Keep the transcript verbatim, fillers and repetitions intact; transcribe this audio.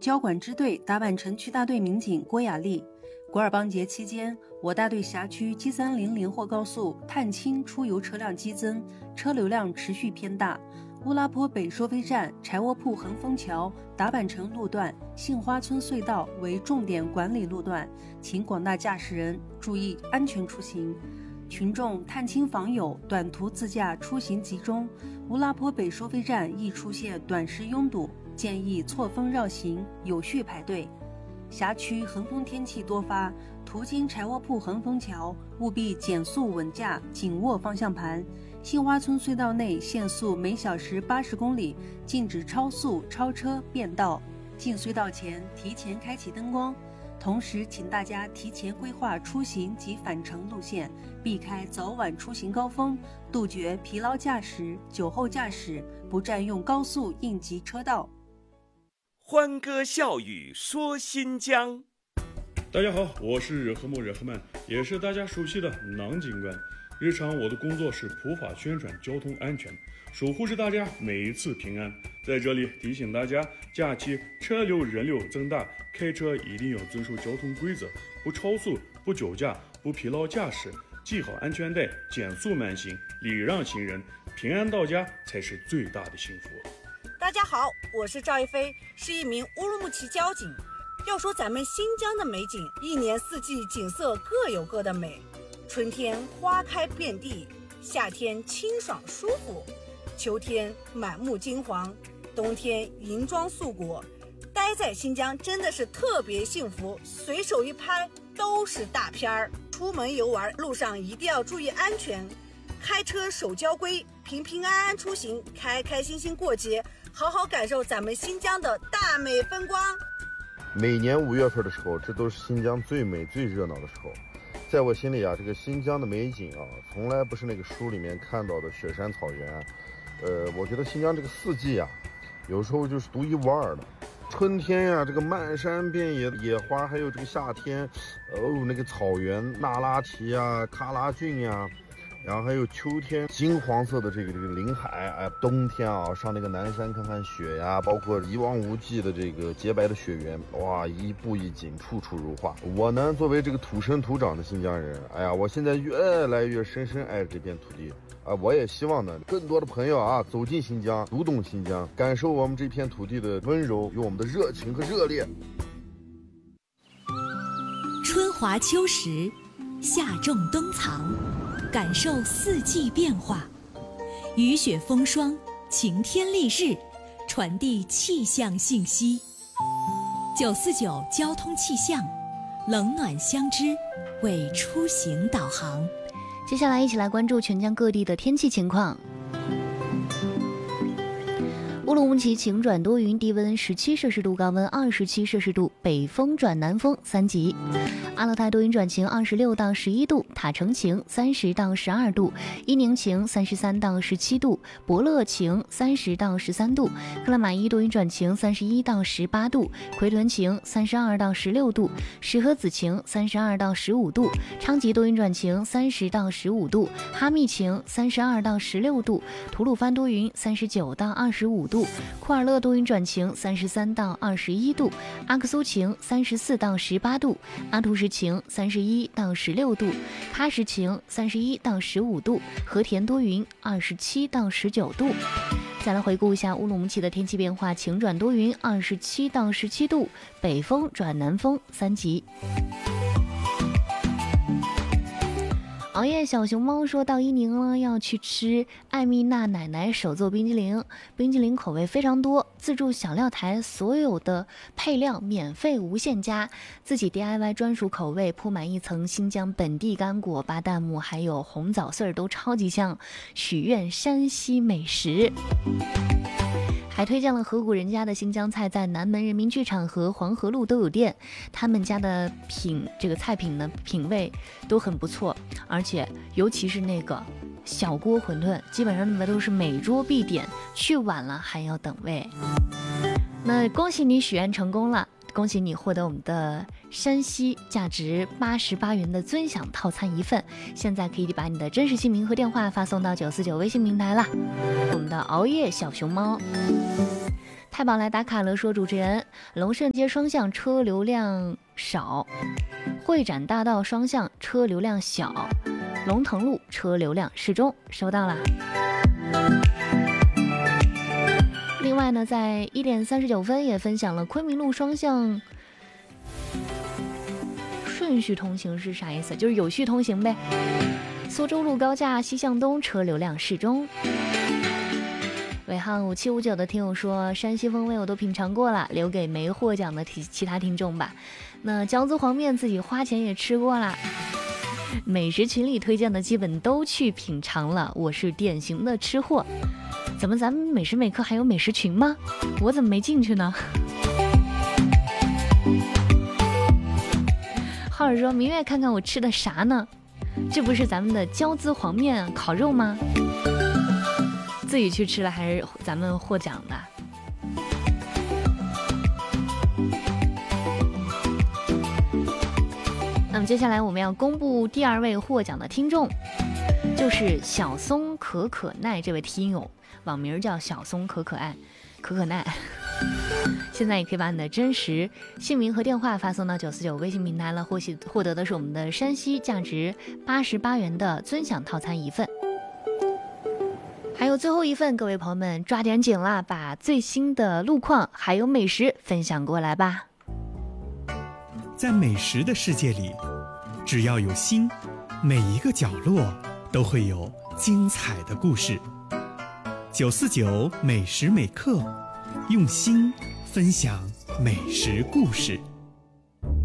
交管支队打板城区大队民警郭雅丽。古尔邦节期间，我大队辖区 G 三零连霍高速探清出游车辆激增，车流量持续偏大。乌拉坡北收费站、柴窝铺横峰桥、打板城路段、杏花村隧道为重点管理路段，请广大驾驶人注意安全出行。群众探亲访友、短途自驾出行集中，乌拉坡北收费站易出现短时拥堵，建议错峰绕行，有序排队。辖区横风天气多发，途经柴窝铺横峰桥，务必减速稳驾，紧握方向盘。杏花村隧道内限速每小时八十公里，禁止超速、超车、变道。进隧道前提前开启灯光。同时，请大家提前规划出行及返程路线，避开早晚出行高峰，杜绝疲劳驾驶、酒后驾驶，不占用高速应急车道。 欢歌笑语说新疆。 大家好，我是热赫木热赫曼，也是大家熟悉的囊警官。日常我的工作是普法宣传交通安全，守护着大家每一次平安。在这里提醒大家，假期车流人流增大，开车一定要遵守交通规则，不超速、不酒驾、不疲劳驾驶，系好安全带，减速慢行，礼让行人，平安到家才是最大的幸福。 大家好，我是赵一飞，是一名乌鲁木齐交警。要说咱们新疆的美景，一年四季景色各有各的美。春天花开遍地，夏天清爽舒服，秋天满目金黄，冬天银装素裹。待在新疆真的是特别幸福，随手一拍都是大片儿。出门游玩路上一定要注意安全，开车守交规，平平安安出行，开开心心过节，好好感受咱们新疆的大美风光。 每年五月份的时候，这都是新疆最美最热闹的时候。在我心里啊，这个新疆的美景啊，从来不是那个书里面看到的雪山草原。呃，我觉得新疆这个四季啊，有时候就是独一无二的。春天呀、啊，这个漫山遍野的野花，还有这个夏天，哦，那个草原那拉提啊、喀拉峻呀。然后还有秋天金黄色的这个这个林海，哎，冬天啊上那个南山看看雪呀，包括一望无际的这个洁白的雪原，哇，一步一景，处处如画。我呢，作为这个土生土长的新疆人，哎呀，我现在越来越深深爱这片土地啊！我也希望呢，更多的朋友啊走进新疆，读懂新疆，感受我们这片土地的温柔，有我们的热情和热烈。 春华秋实，夏种冬藏。感受四季变化，雨雪风霜，晴天丽日，传递气象信息。九四九交通气象，冷暖相知，为出行导航。 接下来一起来关注全疆各地的天气情况。乌鲁木齐晴转多云，低温十七摄氏度，高温二十七摄氏度，北风转南风三级。阿勒泰多云转晴，二十六到十一度；塔城晴，三十到十二度；伊宁晴，三十三到十七度；博乐晴，三十到十三度；克拉玛依多云转晴，三十一到十八度；奎屯晴，三十二到十六度；石河子晴，三十二到十五度；昌吉多云转晴，三十到十五度；哈密晴，三十二到十六度；吐鲁番多云，三十九到二十五度；库尔勒多云转晴，三十三到二十一度；阿克苏晴，三十四到十八度；阿图什晴，三十一到十六度；喀什晴，三十一到十五度；和田多云，二十七到十九度。再来回顾一下乌鲁木齐的天气变化：晴转多云，二十七到十七度；北风转南风三级。熬夜小熊猫说到伊宁了，要去吃艾蜜娜奶奶手做冰激凌，冰激凌口味非常多，自助小料台所有的配料免费无限加，自己 D I Y 专属口味，铺满一层新疆本地干果、巴旦木还有红枣丝儿，都超级香，许愿山西美食。还推荐了河谷人家的新疆菜，在南门人民剧场和黄河路都有店，他们家的品这个菜品呢品味都很不错，而且尤其是那个小锅馄饨，基本上你们都是每桌必点，去晚了还要等位。那恭喜你许愿成功了，恭喜你获得我们的山西价值八十八元的尊享套餐一份，现在可以把你的真实姓名和电话发送到九四九微信平台啦。我们的熬夜小熊猫太宝来打卡了，说主持人，龙胜街双向车流量少，会展大道双向车流量小，龙腾路车流量适中，收到了。另外呢，在一点三十九分也分享了昆明路双向顺序通行是啥意思？就是有序通行呗。苏州路高架西向东车流量适中。尾号五七五九的听友说，山西风味我都品尝过了，留给没获奖的其他听众吧。那饺子黄面自己花钱也吃过了，美食群里推荐的基本都去品尝了，我是典型的吃货。怎么咱们每时每刻还有美食群吗？我怎么没进去呢？浩尔说，明月看看我吃的啥呢？这不是咱们的椒滋黄面烤肉吗？自己去吃了还是咱们获奖的？那么接下来我们要公布第二位获奖的听众，就是小松可可奈这位听友，网名叫小松可可爱可可奈。现在也可以把你的真实姓名和电话发送到九四九微信平台了，获悉获得的是我们的山西价值八十八元的尊享套餐一份。还有最后一份，各位朋友们抓点紧啦，把最新的路况还有美食分享过来吧。 在美食的世界里，只要有心，每一个角落都会有精彩的故事。九四九美食每刻，用心分享美食故事。